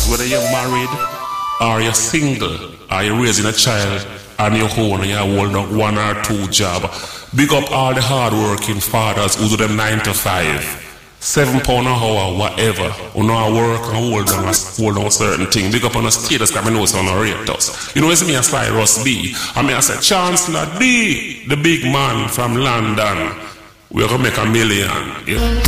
whether you're married or you're single or you're raising a child on your own and you're holding one or two job. Big up all the hard-working fathers who do them 9 to 5. £7 an hour, whatever. Who know I work and hold on certain thing. Big up on the status because I know it's on the rate us. You know, it's me and Cyrus B. I mean, I said, Chancellor D, the big man from London. We're going to make $1 million. Yeah.